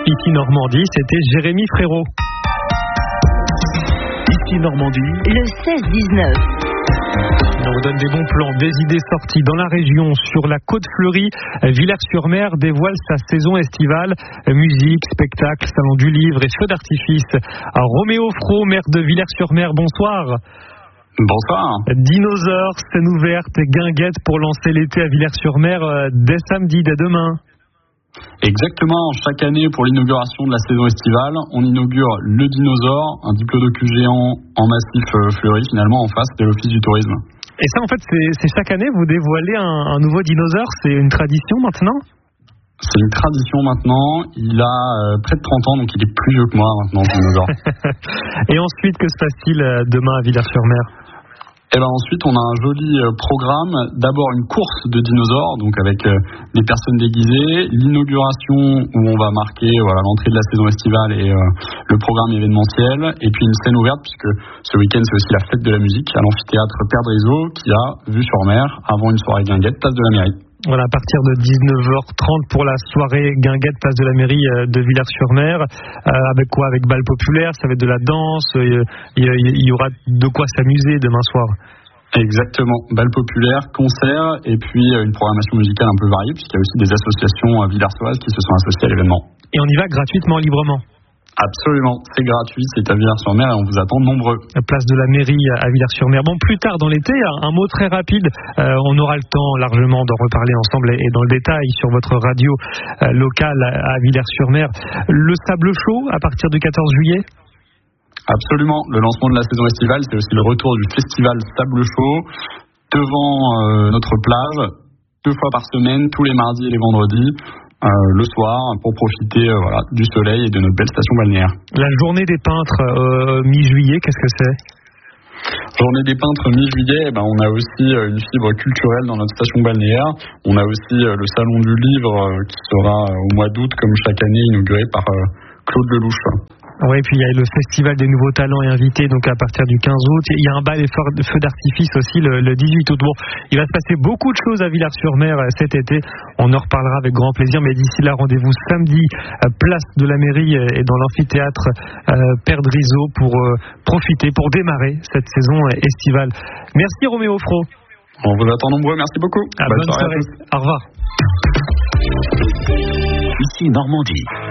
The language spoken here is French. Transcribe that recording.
Ici Normandie, c'était Jérémy Frérot. Ici Normandie, le 16-19. On vous donne des bons plans, des idées sorties dans la région, sur la côte fleurie. Villers-sur-Mer dévoile sa saison estivale. Musique, spectacle, salon du livre et feux d'artifice. Roméo Fro, maire de Villers-sur-Mer, bonsoir. Bonsoir. Dinosaures, scène ouverte et guinguette pour lancer l'été à Villers-sur-Mer dès samedi, dès demain. Exactement, chaque année pour l'inauguration de la saison estivale, on inaugure le Dinosaure, un diplodocus géant en massif fleuri finalement en face de l'Office du tourisme. Et ça en fait c'est chaque année vous dévoilez un nouveau dinosaure, c'est une tradition maintenant ? C'est une tradition maintenant, il a près de 30 ans donc il est plus vieux que moi maintenant ce dinosaure. Et ensuite que se passe-t-il demain à Villers-sur-Mer ? Et ensuite on a un joli programme, d'abord une course de dinosaures, donc avec des personnes déguisées, l'inauguration où on va marquer l'entrée de la saison estivale et le programme événementiel, et puis une scène ouverte puisque ce week-end c'est aussi la fête de la musique à l'amphithéâtre Père Drizeau qui a vue sur mer avant une soirée guinguette, place de la mairie. Voilà, à partir de 19h30 pour la soirée guinguette, place de la mairie de Villers-sur-Mer. Avec quoi ? Avec bal populaire, ça va être de la danse, il y aura de quoi s'amuser demain soir. Exactement, bal populaire, concert et puis une programmation musicale un peu variée puisqu'il y a aussi des associations villersoises qui se sont associées à l'événement. Et on y va gratuitement, librement ? Absolument, c'est gratuit, c'est à Villers-sur-Mer et on vous attend nombreux. Place de la mairie à Villers-sur-Mer. Bon, plus tard dans l'été, un mot très rapide, on aura le temps largement d'en reparler ensemble et dans le détail sur votre radio locale à Villers-sur-Mer. Le sable chaud à partir du 14 juillet ? Absolument, le lancement de la saison estivale, c'est aussi le retour du festival Sable Chaud devant notre plage, 2 fois par semaine, tous les mardis et les vendredis. Le soir pour profiter du soleil et de notre belle station balnéaire. La journée des peintres mi-juillet, qu'est-ce que c'est ? Journée des peintres mi-juillet, on a aussi une fibre culturelle dans notre station balnéaire. On a aussi le salon du livre qui sera au mois d'août comme chaque année inauguré par Claude Lelouch. Oui, puis il y a le festival des nouveaux talents et invités, donc à partir du 15 août. Il y a un bal et feu d'artifice aussi le 18 août. Bon, il va se passer beaucoup de choses à Villers-sur-Mer cet été. On en reparlera avec grand plaisir, mais d'ici là, rendez-vous samedi, place de la mairie et dans l'amphithéâtre Père Drizeau pour profiter, pour démarrer cette saison estivale. Merci Roméo Fro. On vous attend nombreux, merci beaucoup. Bonne soirée. Au revoir. Ici Normandie.